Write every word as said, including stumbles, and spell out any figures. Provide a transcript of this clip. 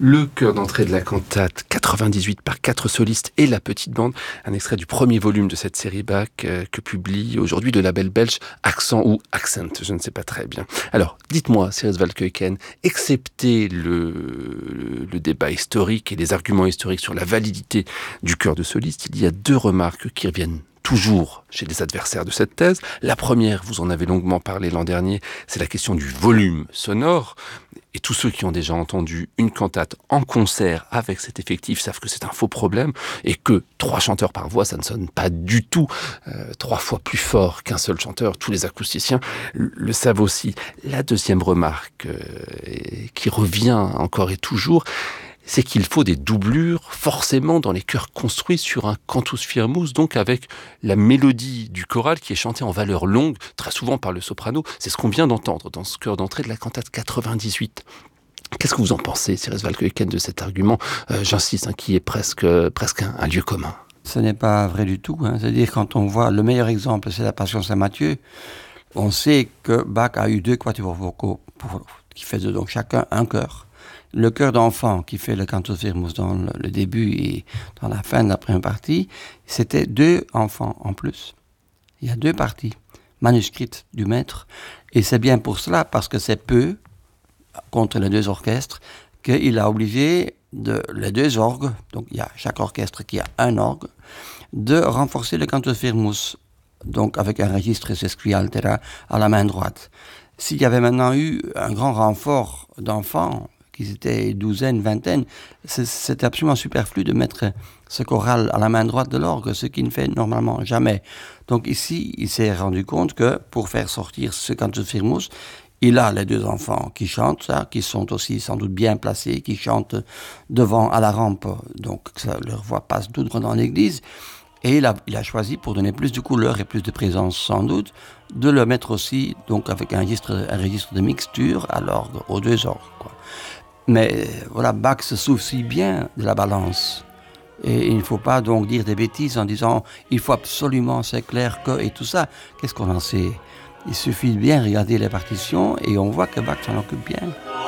Le chœur d'entrée de la cantate quatre-vingt-dix-huit par quatre solistes et la petite bande, un extrait du premier volume de cette série Bach euh, que publie aujourd'hui le label belge Accent ou Accent, je ne sais pas très bien. Alors, dites-moi, Cyrus Valkeuken, excepté le, le, le débat historique et les arguments historiques sur la validité du chœur de soliste, il y a deux remarques qui reviennent toujours chez les adversaires de cette thèse. La première, vous en avez longuement parlé l'an dernier, c'est la question du volume sonore. Et tous ceux qui ont déjà entendu une cantate en concert avec cet effectif savent que c'est un faux problème et que trois chanteurs par voix, ça ne sonne pas du tout euh, trois fois plus fort qu'un seul chanteur. Tous les acousticiens le savent aussi. La deuxième remarque euh, qui revient encore et toujours, c'est qu'il faut des doublures forcément dans les chœurs construits sur un cantus firmus, donc avec la mélodie du choral qui est chantée en valeur longue, très souvent par le soprano. C'est ce qu'on vient d'entendre dans ce chœur d'entrée de la cantate quatre-vingt-dix-huit. Qu'est-ce que vous en pensez, Cyrus Valkeuken, de cet argument, euh, j'insiste, hein, qui est presque, presque un, un lieu commun? Ce n'est pas vrai du tout. Hein. C'est-à-dire, quand on voit, le meilleur exemple, c'est la Passion Saint-Matthieu, on sait que Bach a eu deux quatuors vocaux pour, qui faisaient donc chacun un chœur. Le chœur d'enfant qui fait le cantus firmus dans le, le début et dans la fin de la première partie, c'était deux enfants en plus. Il y a deux parties manuscrites du maître. Et c'est bien pour cela, parce que c'est peu, contre les deux orchestres, qu'il a obligé de, les deux orgues, donc il y a chaque orchestre qui a un orgue, de renforcer le cantus firmus, donc avec un registre sesqui altera à la main droite. S'il y avait maintenant eu un grand renfort d'enfants, qui étaient douzaine, vingtaine, c'était absolument superflu de mettre ce choral à la main droite de l'orgue, ce qui ne fait normalement jamais. Donc ici, il s'est rendu compte que pour faire sortir ce cantus firmus, il a les deux enfants qui chantent, ça, qui sont aussi sans doute bien placés, qui chantent devant à la rampe, donc ça, leur voix passe tout droit dans l'église. Et il a, il a choisi, pour donner plus de couleur et plus de présence sans doute, de le mettre aussi donc avec un registre, un registre de mixture à l'orgue, aux deux orgues, quoi. Mais voilà, Bach se soucie bien de la balance. Et il ne faut pas donc dire des bêtises en disant « il faut absolument, c'est clair que… » et tout ça. Qu'est-ce qu'on en sait? Il suffit de bien regarder les partitions et on voit que Bach s'en occupe bien.